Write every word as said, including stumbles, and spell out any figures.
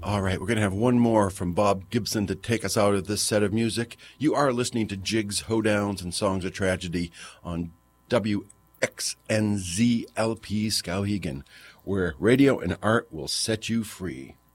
All right, we're going to have one more from Bob Gibson to take us out of this set of music. You are listening to Jigs, Hoedowns, and Songs of Tragedy on W X N Z L P Skowhegan, where radio and art will set you free.